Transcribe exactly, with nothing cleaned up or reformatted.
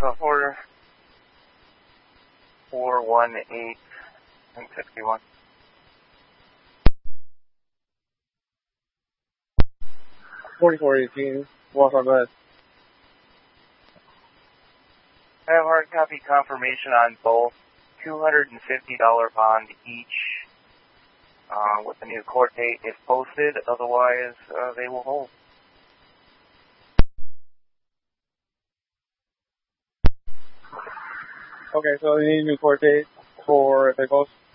So four, four, one, eight, and sixty-one. forty-four eighteen, Wausau, go ahead. I have hard copy confirmation on both. two hundred fifty dollars bond each uh, with the new court date if posted. Otherwise, uh, they will hold. Okay, so they need a new court date for if they post?